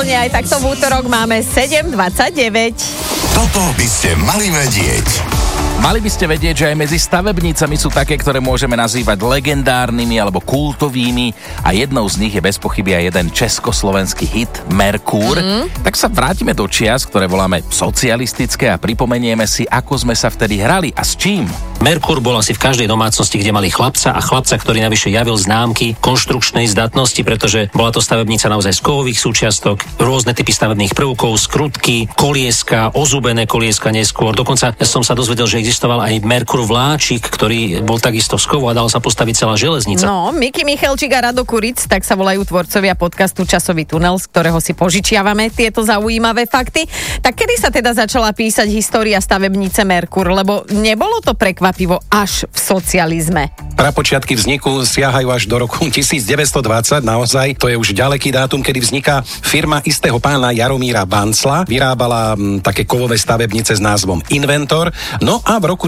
Aj takto v útorok máme 7:29. Toto by ste mali vedieť. Mali by ste vedieť, že aj medzi stavebnicami sú také, ktoré môžeme nazývať legendárnymi alebo kultovými a jednou z nich je bez pochyby aj jeden československý hit Merkur. Tak sa vrátime do čias, ktoré voláme socialistické a pripomenieme si, ako sme sa vtedy hrali a s čím. Merkur bol asi v každej domácnosti, kde mali chlapca, ktorý navyše javil známky konštrukčnej zdatnosti, pretože bola to stavebnica naozaj z kovových súčiastok, rôzne typy stavebných prvkov, skrutky, kolieska, ozubené kolieska neskôr. Dokonca som sa dozvedel, že existoval aj Merkur vláčik, ktorý bol takisto z kovu a dal sa postaviť celá železnica. No, Miky Michalčík a Rado Kuric, tak sa volajú tvorcovia podcastu Časový tunel, z ktorého si požičiavame tieto zaujímavé fakty. Tak kedy sa teda začala písať história stavebnice Merkur? Lebo nebolo to prekvapivo až v socializme. Prapočiatky vzniku siahajú až do roku 1920, naozaj. To je už ďaleký dátum, kedy vzniká firma istého pána Jaromíra Bancla. Vyrábala také kovové stavebnice s názvom Inventor. No a v roku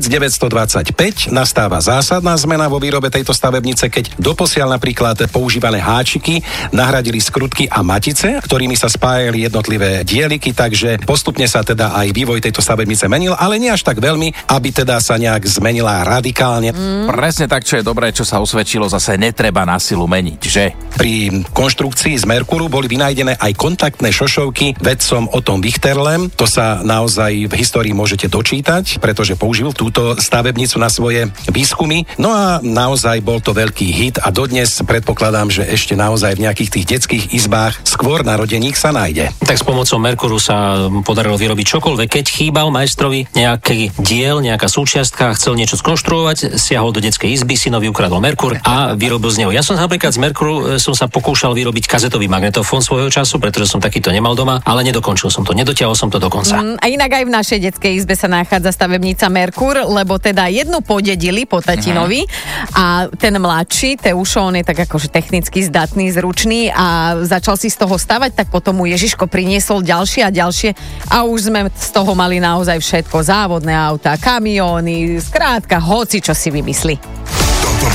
1925 nastáva zásadná zmena vo výrobe tejto stavebnice, keď doposiaľ napríklad používané háčiky nahradili skrutky a matice, ktorými sa spájali jednotlivé dieliky, takže postupne sa teda aj vývoj tejto stavebnice menil, ale nie až tak veľmi, aby teda sa nejak zmenila radikálne. Presne tak, čo je dobré, čo sa osvedčilo, zase netreba na silu meniť, že? Pri konštrukcii z Merkuru boli vynájdené aj kontaktné šošovky vedcom Ottom Wichterlem. To sa naozaj v histórii môžete dočítať, pretože použil túto stavebnicu na svoje výskumy. No a naozaj bol to veľký hit a dodnes predpokladám, že ešte naozaj v nejakých tých detských izbách skôr narodených sa nájde. Tak s pomocou Merkuru sa podarilo vyrobiť čokoľvek. Keď chýbal majstrovi nejaký diel, nejaká súčiastka, chcel niečo skonštruovať, siahol do detskej izby, synovi ukradol Merkur a vyrobil z neho. Ja som napríklad z Merkuru som sa pokúšal vyrobiť kazetový magnetofón svojho času, pretože som takýto nemal doma, ale nedokončil som to, nedotiahol som to do konca. A inak aj v našej detskej izbe sa nachádza stavebnica Merkur, lebo teda jednu podedili po tatinovi a ten mladší, Teušo, on je tak akože technicky zdatný, zručný a začal si z toho stavať, tak potom mu Ježiško priniesol ďalšie a ďalšie a už sme z toho mali naozaj všetko, závodné autá, kamióny, skrátka, hoci čo si vymyslí.